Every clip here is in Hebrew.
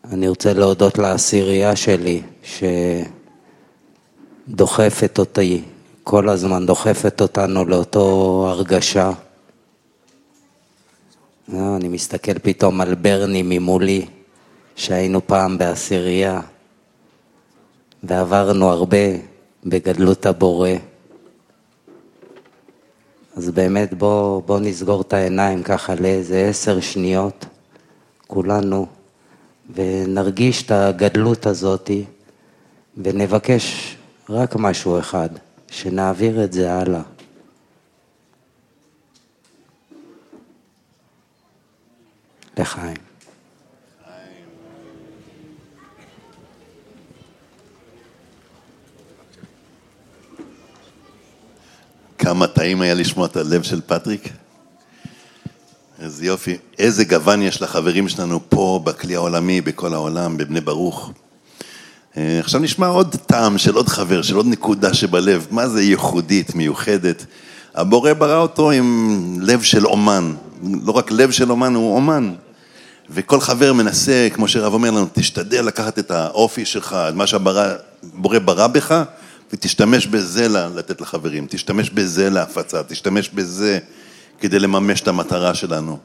אני רוצה להודות לעשירייה שלי, שדוחפת אותי, כל הזמן דוחפת אותנו לאותו הרגשה. אני מסתכל פתאום על ברני ממולי, שהיינו פעם בעשירייה, ועברנו הרבה בגדלות הבורא. אז באמת בוא נסגור את העיניים ככה לאיזה 10 שניות, כולנו, ונרגיש את הגדלות הזאת, ונבקש רק משהו אחד, שנעביר את זה הלאה. לחיים. כמה טעים היה לשמוע את הלב של פטריק. איזה יופי, איזה גוון יש לחברים שלנו פה בכלי העולמי, בכל העולם, בבני ברוך. עכשיו נשמע עוד טעם של עוד חבר, של עוד נקודה שבלב, מה זה ייחודית, מיוחדת. הבורא ברא אותו עם לב של אומן, לא רק לב של אומן, הוא אומן. וכל חבר מנסה, כמו שרב אומר לנו, תשתדל לקחת את האופי שלך, מה שהבורא ברא בך, ותשתמש בזה לתת לחברים, תשתמש בזה להפצה, תשתמש בזה כדי לממש את המטרה שלנו.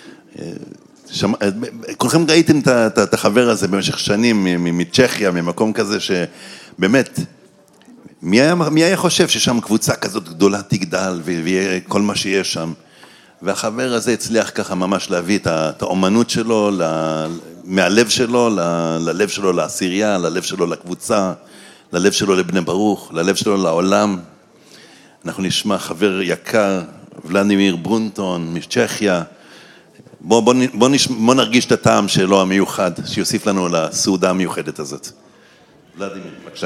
כולכם ראיתם את החבר הזה במשך שנים מצ'כיה, ממקום כזה שבאמת, מי היה חושב ששם קבוצה כזאת גדולה תגדל ויהיה כל מה שיש שם? והחבר הזה הצליח ככה ממש להביא את האומנות שלו, מהלב שלו, ללב שלו לעשירייה, ללב שלו לקבוצה, ללב שלו לבני ברוך, ללב שלו לעולם. אנחנו נשמע חבר יקר, ולדימיר ברונטון מצ'כיה. בוא נרגיש את הטעם שלו המיוחד, שיוסיף לנו לסעודה המיוחדת הזאת. ולדימיר, בבקשה.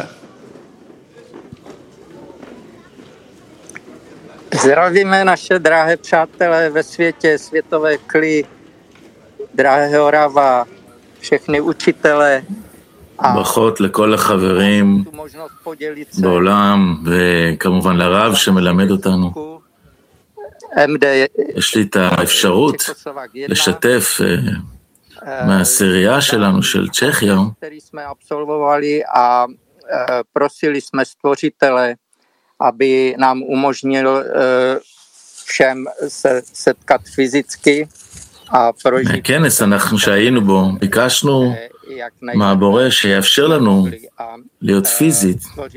Zdravíme naše drahé přátelé ve světě, světové kli, drahého Rava, všechny učitele. ברכות לכל החברים בעולם, וכמובן לרב שמלמד אותנו. יש לי את האפשרות לשתף מהעשירייה שלנו, של צ'כיה. Prosili jsme stvořitele, aby nám umožnil všem se setkat fyzicky a prožít. הכנס שהיינו בו, ביקשנו מהבורא שיאפשר לנו להיות פיזית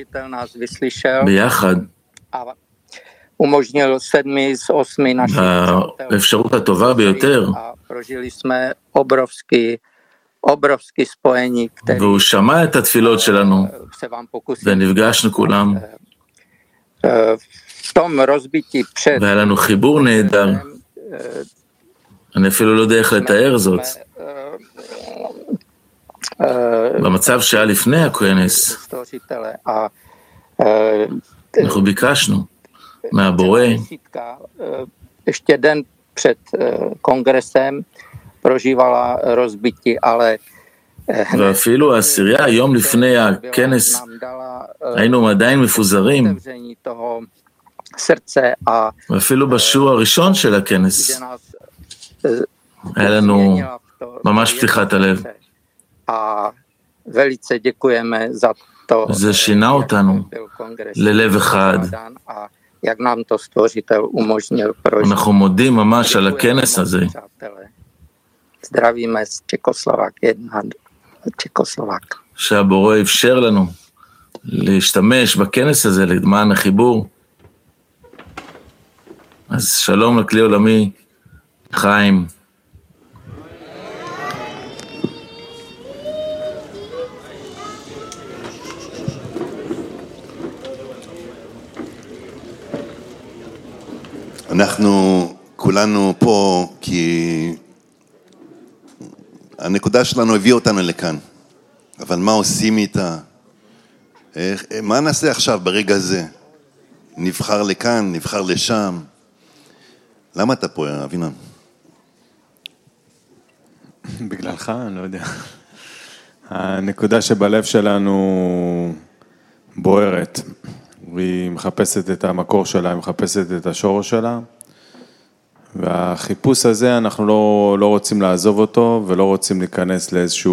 ביחד. umožnil 7 z 8 našich האפשרות הטובה ביותר. prožili jsme obrovský spojení, který והוא שמע את התפילות שלנו ונפגשנו כולם. v tom rozbití před והיה לנו חיבור נהדר. אני אפילו לא יודע איך לתאר זאת. במצב שהיה לפני הכנס, אנחנו ביקשנו מהבורא, ještě den před kongresem prožívala rozbití, ale ואפילו העשירייה, היום לפני הכנס, היינו עדיין מפוזרים, ואפילו בשיעור הראשון של הכנס, היה לנו ממש פתיחת הלב. זה שינה אותנו ללב אחד. אנחנו מודים ממש על הכנס הזה. שהבורא אפשר לנו להשתמש בכנס הזה למען החיבור. אז שלום לכלי עולמי, חיים. אנחנו כולנו פה כי הנקודה שלנו הביא אותנו לכאן, אבל מה עושים איתה? מה נעשה עכשיו ברגע הזה? נבחר לכאן, נבחר לשם. למה אתה פה, אבינם? בגללך, אני לא יודע. הנקודה שבלב שלנו בוערת. היא מחפשת את המקור שלה, היא מחפשת את השורש שלה. והחיפוש הזה אנחנו לא רוצים לעזוב אותו ולא רוצים להיכנס לאיזשהו